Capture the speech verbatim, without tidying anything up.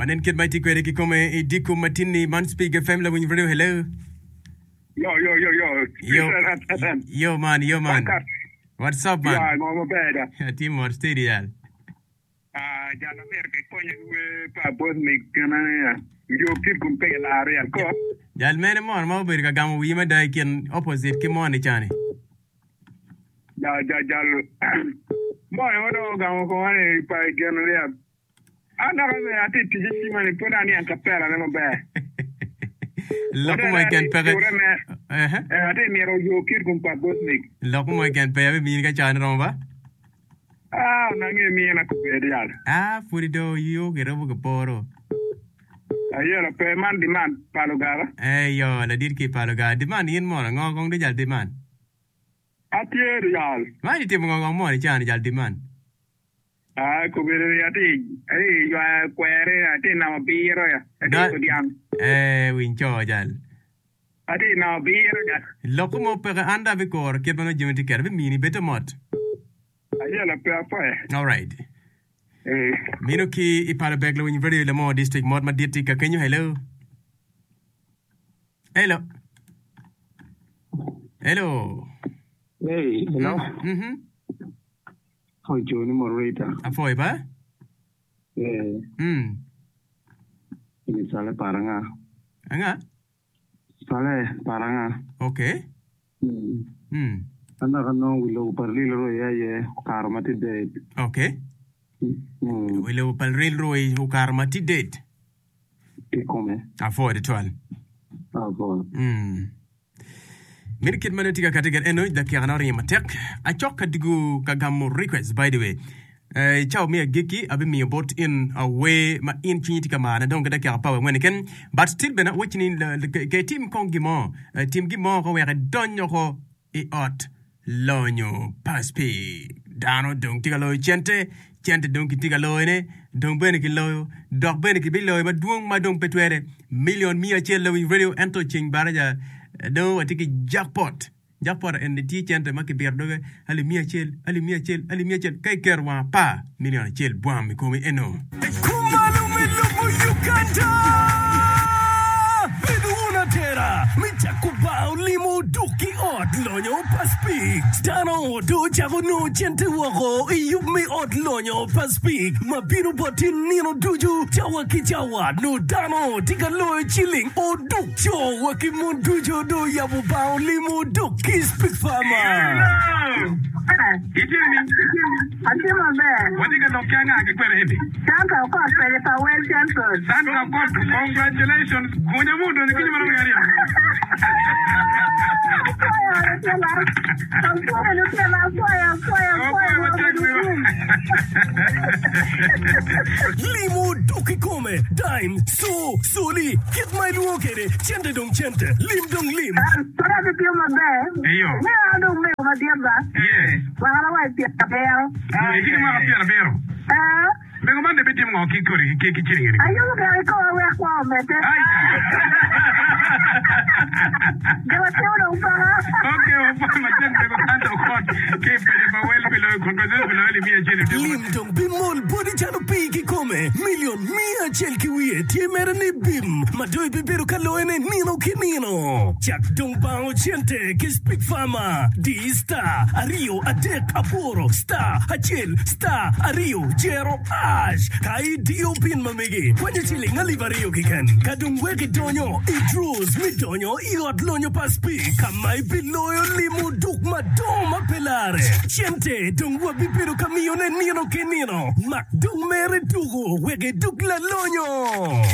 Manen kid mighty kwere ki kome e diku matini man speak F M la when you radio hello. Yo yo yo yo. Yo. Yo man, yo man. What's up man? Yeah, mo beda. Team or stadial. Ah, ya no ver que coño pa boss me kana ya. Yo kid kum pe la area ko. Jal mene mo ma ber ka gamu wi ma dai ken opposite ki mo ni chani. Ja ja jal. Mo yo do gamu ko ani pa ken ria. Ana ka me ati tiji si mani pona ni ankapela ne mo be. Loko mo ken pere. Eh eh. Ati mi ro yo kid kum pa boss me. Loko mo ken pere mi ka chani romba. Ah, nange mi na ko be dial. Ah, furi do yo ke robo ke poro. Ayo la pe man di man palo gala. Eh yo, la dir ki palo gala di man yin mo la ngong ngong de jal di man. Ati dial. Ma ni ti mo ngong mo ni chani jal di man. Ah, ko be ati ai yo kwere ati na biro ya. Ati ko diam. Eh, wincho jal. Ati na biro ya. Loko mo pere anda be kor ke bano jumti kerbe mini beto mot. Ayo la pe apa. All right. Eh. Mino ki ipara beglo when you radio le mo district mod ma diti ka kenyo hello. Hello. Hello. Hey, hello. Mhm. Hoi Johnny Morita. Afoy ba? Eh, Hmm. ini sale paranga. Anga? Sale paranga. Okay. Hmm. Hmm. Anda kano wilo parli lo ya ye karmati de. Okay. Hmm. Wilo pal real roy hukar mati date. Ti come. Afoy de twal. Ah, bon. Hmm. Miri kid mano tiga katigar eno da kia ganari matek. A chok kadigu kagamu request by the way. Uh, Chow me a giki abi me bought in a way ma in chiniti kama na don't get a power when again but still been watching in the team kongimo team gimo ko we donyo ko e ot lonyo paspi dano don't tiga lo chente chente don't tiga lo ne don't bene ki lo dog bene ki bilo ma duong ma don't petwere million mia chelo radio ento ching baraja do atiki jackpot jackpot en ti chente ma ki berdoge ali mia chel ali mia chel ali mia chel kay kerwa pa million chel bwam mi komi eno kumalo melumo Uganda biduna tera micha kubao limo duki od lonyo paspi stano do chago no chente wako iyup mi od lonyo paspi mabino botin nino duju chawa ki chawa no dano tika loy chilling o duk cho waki mo dujo do yabu bao limo duki speak farmer. Itini. Ati mo be. Wadi ka dokanga ke kwere hedi. Santa ko pele pa well champion. Santa ko congratulations. Kunya mudo ni kinyi mara ngari. Limo duki come dime so soli get my luokere chente dong chente lim dong lim. Para de pio mo be. Eyo. Me ando me ma diaba. Yes. Para wa pia bel. Ah, kinyi mara pia bero. Eh. Mengo mande beti mo kikori ke kichiri. Ayo ga ko we ko mete. Dewa todo para. Okay, opa machende ko tanto ko ke pele ba wel pelo congratulations pelo ali mia cheli. Lim dong bimol body chano piki come million mia chel kiwie tiemere ni bim madoi bibero kaloene nino kinino chak dong bao chente ke speak farmer di star ario adek aporo star achel star ario jero ash kai dio pin mamegi kwenye chili ngalivario kiken kadung weki donyo idrus mi donyo iot lonyo paspi kamai biloyo limu duk madoma pelare chente dong wabibero kamione nino kinino mak dung mere dugo wege duk la lonyo.